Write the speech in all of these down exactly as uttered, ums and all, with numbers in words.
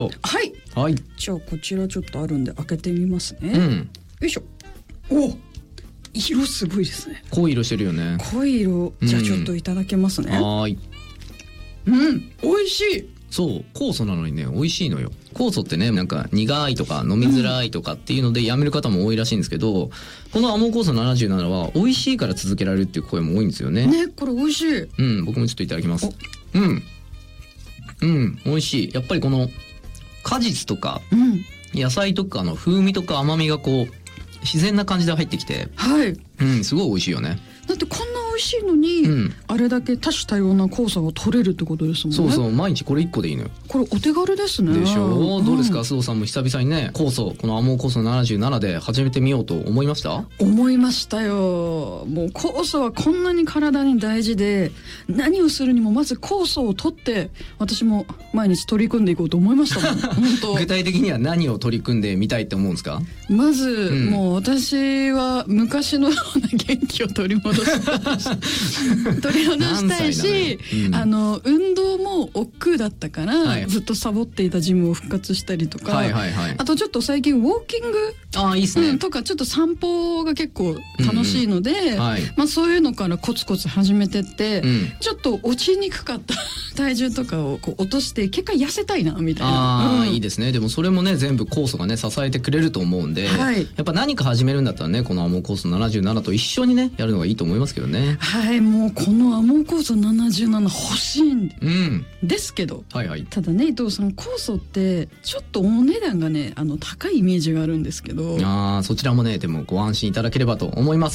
はい、 はい、 じゃあこちらちょっとあるんで開けてみますね、 うん、 よいしょ。お、色すごいですね。 濃い色してるよね。 濃い色。じゃあちょっといただけますね、 うん、はい。 うん、美味しい。 そう、酵素なのにね美味しいのよ。酵素ってね、なんか苦いとか飲みづらいとかっていうのでやめる方も多いらしいんですけど、うん、このアモー酵素ななじゅうななは美味しいから続けられるっていう声も多いんですよね。 ね、これ美味しい。 うん、僕もちょっといただきます。うんうん美味しい。やっぱりこの果実とか、うん、野菜とかの風味とか甘みがこう自然な感じで入ってきて、 はい、 うん、すごい美味しいよね。 だってこんな美味しいのに、うん、あれだけ多種多様な酵素が取れるってことですもんね。 そうそう、毎日これいっこでいいのよ。これお手軽ですね。 でしょ、うん、どうですか須藤さんも久々にね酵素、このアモー酵素ななじゅうななで始めてみようと思いました？ 思いましたよ。もう酵素はこんなに体に大事で、何をするにもまず酵素を取って私も毎日取り組んでいこうと思いましたもん本当具体的には何を取り組んでみたいって思うんですか？ まず、うん、もう私は昔のような元気を取り戻した取り戻したいし、うん、あの運動も億劫だったから、はい、ずっとサボっていたジムを復活したりとか、はいはいはい、あとちょっと最近ウォーキングあいいっすね、 うん、とかちょっと散歩が結構楽しいので、うんうんはい、まあ、そういうのからコツコツ始めてって、うん、ちょっと落ちにくかった体重とかをこう落として結果痩せたいなみたいな。 あ、うん、いいですね。でもそれもね全部酵素がね支えてくれると思うんで、はい、やっぱ何か始めるんだったらねこのアモー酵素ななじゅうななと一緒にねやるのがいいと思いますけどね。 はい、もうこのアモー酵素ななじゅうなな欲しいんですけど、 うんはいはい、 ただね伊藤さん、酵素ってちょっとお値段がねあの高いイメージがあるんですけど、 あそちらもねでもご安心いただければと思います。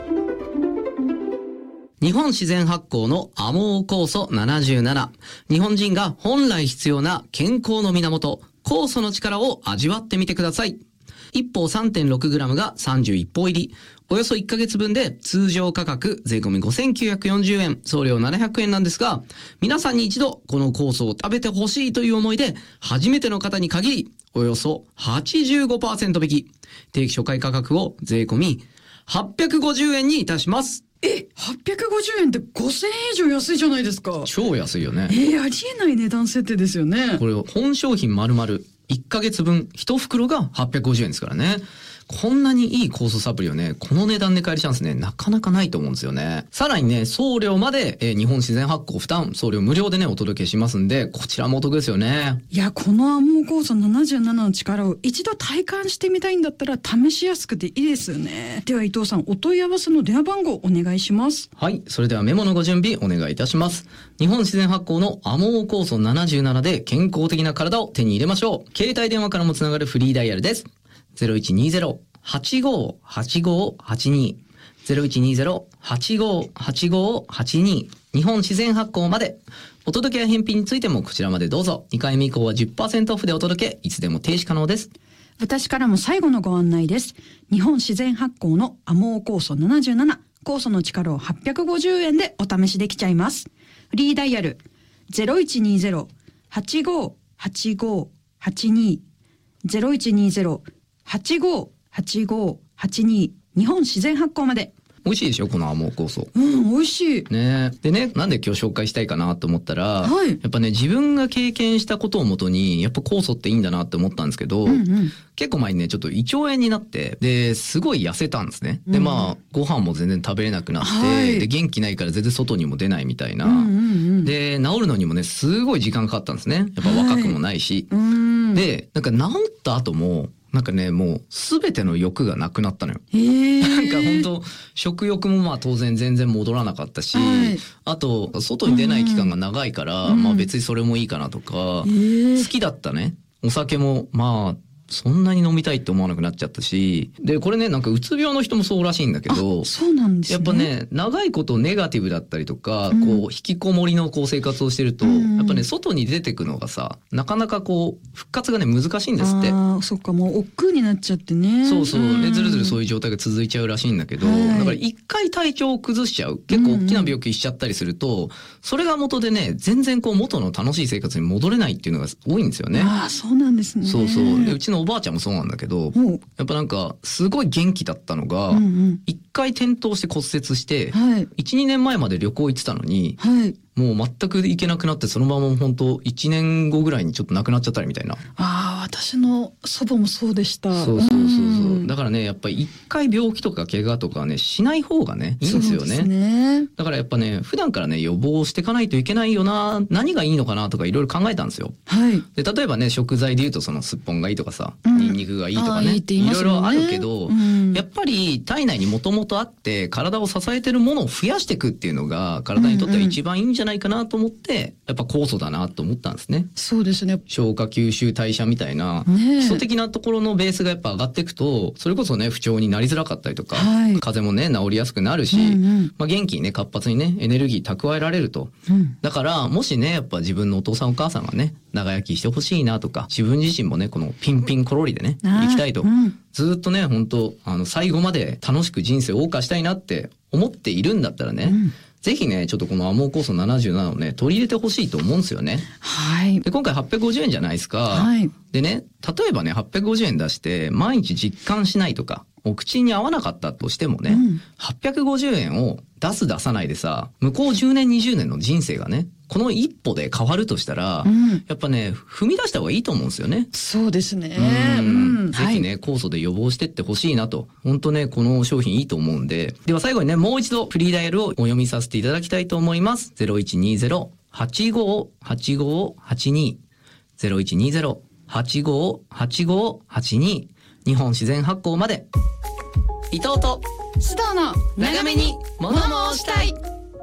日本自然発酵のアモー酵素ななじゅうなな、日本人が本来必要な健康の源酵素の力を味わってみてください。いっぽう さんてんろくグラム がさんじゅういっぽう入り、およそいっかげつぶんで通常価格税込みごせんきゅうひゃくよんじゅうえん、送料ななひゃくえんなんですが、皆さんに一度この酵素を食べてほしいという思いで初めての方に限りおよそ はちじゅうごパーセント 引き、定期初回価格を税込みはっぴゃくごじゅうえんにいたします。 え、はっぴゃくごじゅうえんってごせんえん以上安いじゃないですか。 超安いよね。 えー、ありえない値段設定ですよね。 これ本商品丸々いっかげつぶんいち袋がはっぴゃくごじゅうえんですからね。こんなにいい酵素サプリをねこの値段で買えるチャンスねなかなかないと思うんですよね。さらにね送料まで、えー、日本自然発酵負担、送料無料でねお届けしますんで、こちらもお得ですよね。 いや、このアモー酵素ななじゅうななの力を一度体感してみたいんだったら試しやすくていいですよね。では伊藤さん、お問い合わせの電話番号お願いします。 はい、それではメモのご準備お願いいたします。日本自然発酵のアモー酵素ななじゅうななで健康的な体を手に入れましょう。携帯電話からもつながるフリーダイヤルです。ゼロいちにゼロ はちごーはちごーはちに ゼロいちにゼロ はちごーはちごーはちに、日本自然発酵まで。お届けや返品についてもこちらまでどうぞ。にかいめ以降は じゅっパーセント オフでお届け、いつでも停止可能です。 私からも最後のご案内です。日本自然発酵のアモー酵素ななじゅうなな、酵素の力をはっぴゃくごじゅうえんでお試しできちゃいます。フリーダイヤル ゼロいちにゼロ はちごーはちごーはちに ゼロいちにゼロ はちごーはちごーはちに、日本自然発酵まで。 美味しいでしょこのアモー酵素。 うん、美味しいね。でね、なんで今日紹介したいかなと思ったら、 はい、 やっぱね自分が経験したことをもとにやっぱ酵素っていいんだなって思ったんですけど、うんうん、結構前にねちょっと胃腸炎になって、ですごい痩せたんですね。でまあご飯も全然食べれなくなって、はい、で元気ないから全然外にも出ないみたいな、うんうんうん、で治るのにもねすごい時間かかったんですね。やっぱ若くもないし、はい、うんでなんか治った後もなんかねもう全ての欲がなくなったのよ。 へーなんか本当食欲もまあ当然全然戻らなかったし、はい、あと外に出ない期間が長いから、うん、まあ別にそれもいいかなとか、好きだったねお酒もまあそんなに飲みたいって思わなくなっちゃったし、でこれねなんかうつ病の人もそうらしいんだけど、 そうなんですね、 やっぱね長いことネガティブだったりとか、うん、こう引きこもりのこう生活をしてると、うん、やっぱね外に出てくのがさなかなかこう復活がね難しいんですって。 あそっか、もう億劫になっちゃってね。 そうそう、うん、でずるずるそういう状態が続いちゃうらしいんだけど、はい、だから一回体調を崩しちゃう、結構大きな病気しちゃったりすると、うんうん、それが元でね全然こう元の楽しい生活に戻れないっていうのが多いんですよね。 あそうなんですね。 そうそう、でうちののおばあちゃんもそうなんだけど、 ほう。 やっぱなんかすごい元気だったのが、 うんうん。 一回転倒して骨折して、 はい。 いち、にねんまえまで旅行行ってたのに、 はい。 もう全く行けなくなって、そのまま本当いちねんごぐらいにちょっと亡くなっちゃったりみたいな。 ああ、私の祖母もそうでした。 そうそうそうそう。 んだからね、やっぱり一回病気とか怪我とかね、しない方がね、いいんですよね。 そうですね。 だからやっぱね、普段からね、予防していかないといけないよな、何がいいのかなとかいろいろ考えたんですよ。 はい。 で、例えばね、食材で言うとそのすっぽんがいいとかさ、 うんニンニクがいいとかね、 あーいいって言いいますもんねろいろあるけど、 うんやっぱり体内にもともとあって体を支えてるものを増やしていくっていうのが体にとっては一番いいんじゃないかなと思って、やっぱ酵素だなと思ったんですね。 そうですね。 消化吸収代謝みたいな、 ねえ基礎的なところのベースがやっぱ上がっていくと、それこそね、不調になりづらかったりとか、 はい風邪もね、治りやすくなるし、 うんうんまあ、元気にね、活発にね、エネルギー蓄えられると。 うん。 だから、もしね、やっぱ自分のお父さんお母さんがね、長生きしてほしいなとか、自分自身もね、このピンピンコロリでね、 あー生きたいと。 うんずっとね、本当あの、最後まで楽しく人生を謳歌したいなって思っているんだったらね、 うんぜひね、ちょっとこのアモー酵素ななじゅうななをね、取り入れてほしいと思うんですよね。 はい。 で、今回はっぴゃくごじゅうえんじゃないですか。 はい。 でね、例えばね、はっぴゃくごじゅうえん出して、毎日実感しないとか、お口に合わなかったとしてもね、 うんはっぴゃくごじゅうえんを出す出さないでさ、向こうじゅうねんにじゅうねんの人生がね、この一歩で変わるとしたら、 うんやっぱね、踏み出した方がいいと思うんですよね。 そうですね。 うんうんぜひね、酵素で予防してってほしいなと。本当ね、この商品いいと思うんで。では最後にね、もう一度フリーダイヤルをお読みさせていただきたいと思います。ゼロいちにゼロ はちごはちごはちに ゼロいちにゼロ はちごはちごはちに 日本自然発酵まで。伊藤と須藤の長めに物申したい。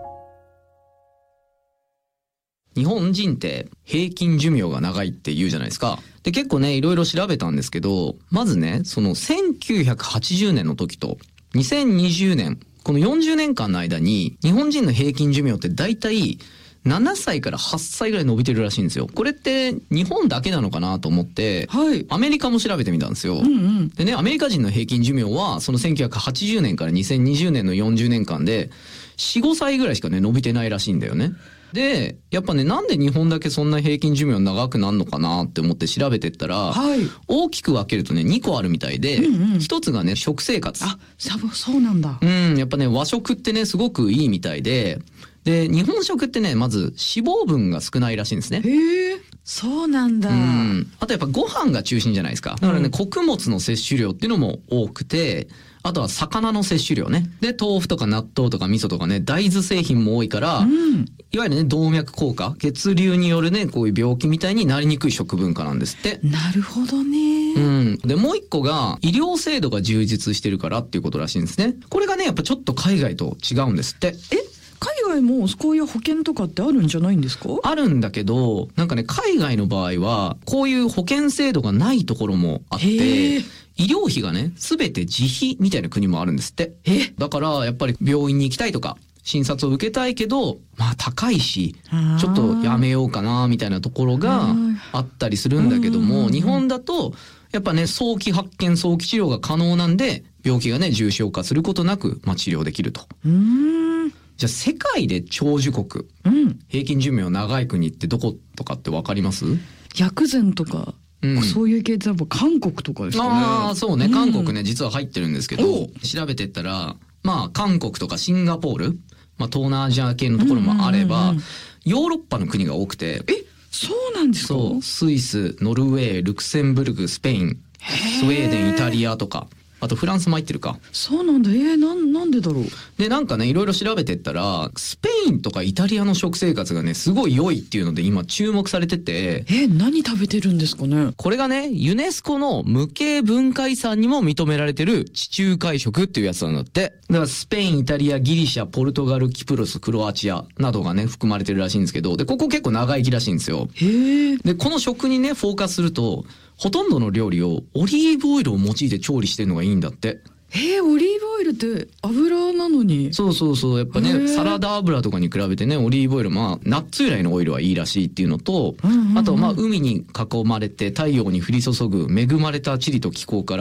日本人って平均寿命が長いって言うじゃないですか。で、結構ね、いろいろ調べたんですけど、まずね、そのせんきゅうひゃくはちじゅうねんの時とにせんにじゅうねん、このよんじゅうねんかんの間に日本人の平均寿命ってだいたいななさいからはっさいぐらい伸びてるらしいんですよ。これって日本だけなのかなと思って、 はい。 アメリカも調べてみたんですよ。 うんうん。 でね、アメリカ人の平均寿命は、そのせんきゅうひゃくはちじゅうねんからにせんにじゅうねんのよんじゅうねんかんで、よん、ごさいぐらいしかね、伸びてないらしいんだよね。で、やっぱね、なんで日本だけそんな平均寿命長くなるのかなって思って調べてったら、 はい。 大きく分けるとね、にこあるみたいで、 うんうんひとつがね、食生活。 あ、そうそうなんだ。 うん、やっぱね、和食ってね、すごくいいみたいで、で、日本食ってね、まず脂肪分が少ないらしいんですね。 へえ。そうなんだ。 うん。あとやっぱご飯が中心じゃないですか。だからね、 うん穀物の摂取量っていうのも多くて、あとは魚の摂取量ね。で、豆腐とか納豆とか味噌とかね、大豆製品も多いから、 うん。 いわゆるね、動脈硬化、血流によるね、こういう病気みたいになりにくい食文化なんですって。 なるほどね。 うん。で、もう一個が、医療制度が充実してるからっていうことらしいんですね。これがね、やっぱちょっと海外と違うんですって。 え、海外もこういう保険とかってあるんじゃないんですか？ あるんだけど、なんかね、海外の場合は、こういう保険制度がないところもあっへてー、 医療費がね、すべて自費みたいな国もあるんですって。 え、 だから、やっぱり病院に行きたいとか、診察を受けたいけど、まあ高いし、 あーちょっとやめようかな、みたいなところがはいあったりするんだけども、 うんうんうんうん日本だと、やっぱね、早期発見、早期治療が可能なんで、病気がね、重症化することなく、まあ治療できると。 うーん。 じゃあ世界で長寿国、 うん。 平均寿命長い国ってどことかってわかります？ 薬膳とか、 うんそういう系ってやっぱ韓国とかですかね。 ああ、そうね。 ん韓国ね、実は入ってるんですけどお、 調べてったら、まあ、韓国とかシンガポール、まあ、東南アジア系のところもあれば、 うんうんうんうんヨーロッパの国が多くて、 え、そうなんですか？ そう、スイス、ノルウェー、ルクセンブルク、スペイン、スウェーデン、イタリアとか、あとフランスも入ってるか。 そうなんだ。えー、なんなんでだろう。 で、なんかね、いろいろ調べてったら、スペインとかイタリアの食生活がね、すごい良いっていうので今注目されてて、 えー、何食べてるんですかね？ これがね、ユネスコの無形文化遺産にも認められてる地中海食っていうやつなんだって。だからスペイン、イタリア、ギリシャ、ポルトガル、キプロス、クロアチアなどがね、含まれてるらしいんですけど、で、ここ結構長生きらしいんですよ。 へえ。 で、この食にね、フォーカスすると、ほとんどの料理をオリーブオイルを用いて調理してるのがいいんだって。 えー、オリーブオイルって油なのに。 そうそうそう。やっぱへね、 ーサラダ油とかに比べてね、オリーブオイル、まあ、ナッツ由来のオイルはいいらしいっていうのと、 うんうんうんあと、まあ、海に囲まれて太陽に降り注ぐ恵まれた地理と気候から、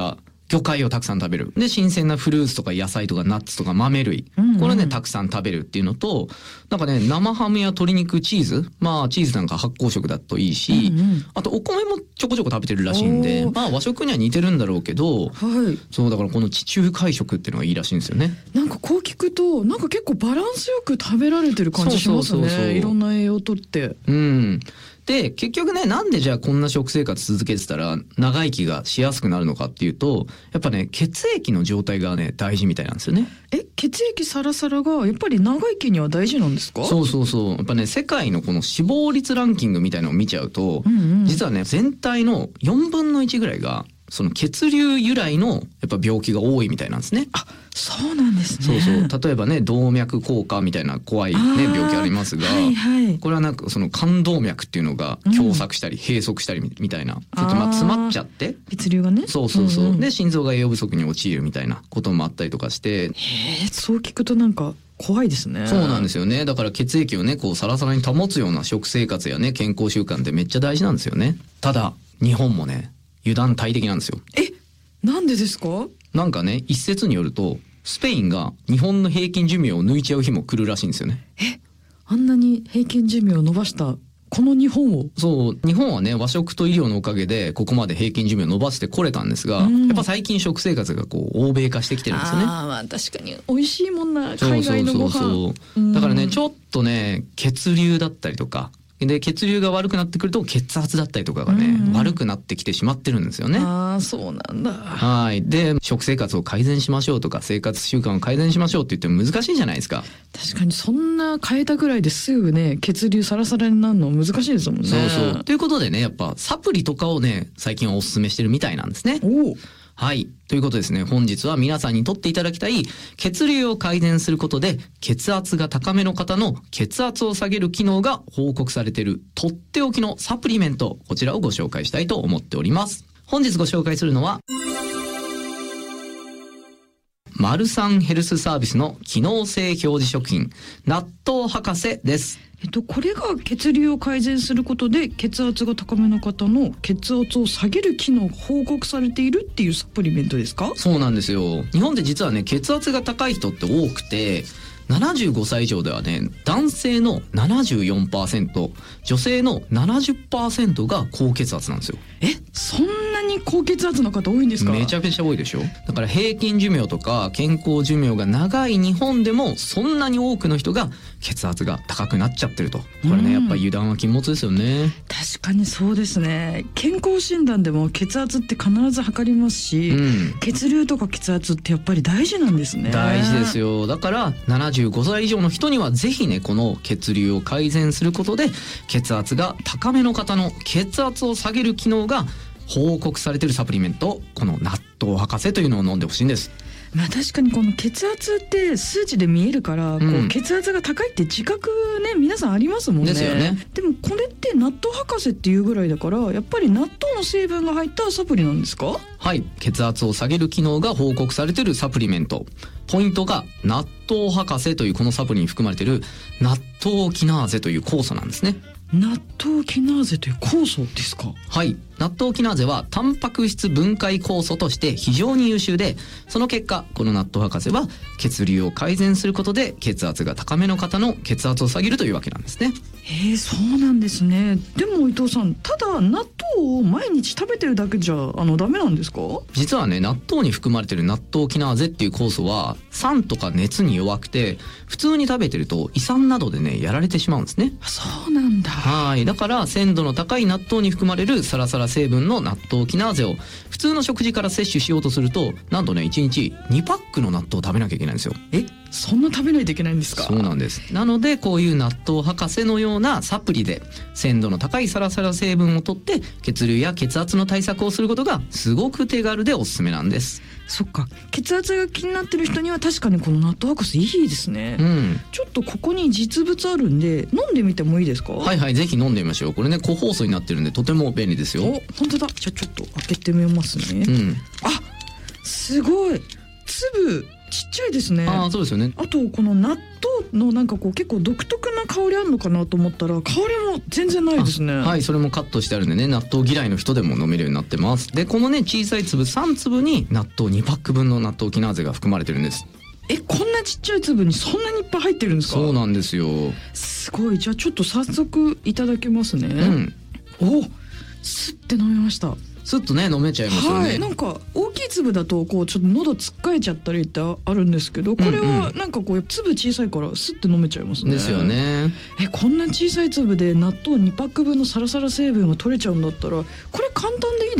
魚介をたくさん食べる。で、新鮮なフルーツとか野菜とかナッツとか豆類。 うんうん、 これね、たくさん食べるっていうのと、なんかね、生ハムや鶏肉、チーズ。まあ、チーズなんか発酵食だといいし、 うんうん、 あとお米もちょこちょこ食べてるらしいんで、まあ和食には似てるんだろうけど、 はい。 そうだからこの地中海食っていうのがいいらしいんですよね。 なんかこう聞くと、なんか結構バランスよく食べられてる感じしますね。 そうそうそうそう、 いろんな栄養をとって。 うん。で、結局ね、なんでじゃあこんな食生活続けてたら長生きがしやすくなるのかっていうと、やっぱね、血液の状態がね、大事みたいなんですよね。 え、血液サラサラがやっぱり長生きには大事なんですか？ そうそうそう。やっぱね、世界のこの死亡率ランキングみたいなのを見ちゃうと、 うんうん、 実はね、全体のよんぶんのいちぐらいが、その血流由来のやっぱ病気が多いみたいなんですね。 あ、そうなんですね。 そうそう。例えばね、動脈硬化みたいな怖いね、病気ありますが、 はいはい、 これはなんかその冠動脈っていうのが狭窄したり閉塞したりみたいな、ちょっとまあ詰まっちゃって。 血流がね。 そうそうそう。 うんうん、 で、心臓が栄養不足に陥るみたいなこともあったりとかして。 へえ、そう聞くとなんか怖いですね。 そうなんですよね。だから血液をね、こうサラサラに保つような食生活やね、健康習慣ってめっちゃ大事なんですよね。ただ、日本もね、油断大敵なんですよ。 え、なんでですか？ なんかね、一説によると、スペインが日本の平均寿命を抜いちゃう日も来るらしいんですよね。 え、あんなに平均寿命を伸ばしたこの日本を。 そう、日本はね、和食と医療のおかげでここまで平均寿命を伸ばしてこれたんですが、うん、やっぱ最近食生活がこう欧米化してきてるんですよね。 ああ、まあ確かに美味しいもんな、海外のご飯。 そうそうそうそう、だからね、ちょっとね、血流だったりとかで、血流が悪くなってくると血圧だったりとかがね、うん、悪くなってきてしまってるんですよね。 ああ、そうなんだ。 はい。で、食生活を改善しましょうとか、生活習慣を改善しましょうって言っても難しいじゃないですか。 確かにそんな変えたぐらいですぐね、血流サラサラになるの難しいですもんね。 そうそう。ということでね、やっぱサプリとかをね、最近はお勧めしてるみたいなんですね。 おお。 はい。ということですね、本日は皆さんにとっていただきたい血流を改善することで血圧が高めの方の血圧を下げる機能が報告されているとっておきのサプリメント、こちらをご紹介したいと思っております。本日ご紹介するのはマルサンヘルスサービスの機能性表示食品納豆博士です。 えっと、これが血流を改善することで血圧が高めの方の血圧を下げる機能が報告されているっていうサプリメントですか？ そうなんですよ。日本で実はね、血圧が高い人って多くて、ななじゅうごさい以上ではね、男性の ななじゅうよんパーセント、女性の ななじゅっパーセント が高血圧なんですよ。 え、そんなに高血圧の方多いんですか？ めちゃめちゃ多いでしょ。だから平均寿命とか健康寿命が長い日本でもそんなに多くの人が血圧が高くなっちゃってると。これね、やっぱ油断は禁物ですよね。 確かにそうですね。健康診断でも血圧って必ず測りますし、うん、血流とか血圧ってやっぱり大事なんですね。 大事ですよ。だからななじゅうごさい以上の人にはぜひね、この血流を改善することで血圧が高めの方の血圧を下げる機能が報告されているサプリメント、この納豆博士というのを飲んでほしいんです。 まあ確かにこの血圧って数値で見えるから、うん、こう血圧が高いって自覚ね、皆さんありますもんね。 ですよね。 でもこれって納豆博士っていうぐらいだから、やっぱり納豆の成分が入ったサプリなんですか？ はい、血圧を下げる機能が報告されているサプリメント。ポイントが納豆博士というこのサプリに含まれている納豆キナーゼという酵素なんですね。 納豆キナーゼという酵素ですか？ はい。納豆キナーゼはタンパク質分解酵素として非常に優秀で、その結果この納豆博士は血流を改善することで血圧が高めの方の血圧を下げるというわけなんですね。 へえ、そうなんですね。でも伊藤さん、ただ納豆を毎日食べてるだけじゃあのダメなんですか？ 実はね、納豆に含まれている納豆キナーゼっていう酵素は酸とか熱に弱くて、普通に食べてると胃酸などでねやられてしまうんですね。 そうなんだ。 はい。だから鮮度の高い納豆に含まれるサラサラ成分の納豆キナーゼを普通の食事から摂取しようとすると、なんとねいちにちにパックの納豆を食べなきゃいけないんですよ。 え、そんな食べないといけないんですか？ そうなんです。なのでこういう納豆博士のようなサプリで鮮度の高いサラサラ成分を取って血流や血圧の対策をすることがすごく手軽でおすすめなんです。 そっか、血圧が気になってる人には確かにこの納豆博士いいですね。うん、ちょっとここに実物あるんで飲んでみてもいいですか？ はいはい、ぜひ飲んでみましょう。これね個包装になってるんでとても便利ですよ。 お、本当だ。じゃあちょっと開けてみますね。うん、あ、すごい、粒ちっちゃいですね。 ああそうですよね。 あとこの納豆のなんかこう結構独特な香りあるのかなと思ったら香りも全然ないですね。 はい、それもカットしてあるんでね、納豆嫌いの人でも飲めるようになってます。でこのね小さい粒さん粒に納豆にパック分の納豆キナーゼが含まれてるんです。 え、こんなちっちゃい粒にそんなにいっぱい入ってるんですか？ そうなんですよ。 すごい。じゃあちょっと早速いただきますね。 うん。 お、すって飲めました。 スッとね飲めちゃいますよね。 はい、なんか大きい粒だとこうちょっと喉つっかえちゃったりってあるんですけど、これはなんかこう粒小さいからスッて飲めちゃいますね。 ですよね。 え、こんな小さい粒で納豆にパック分のサラサラ成分が取れちゃうんだったらこれ簡単でいい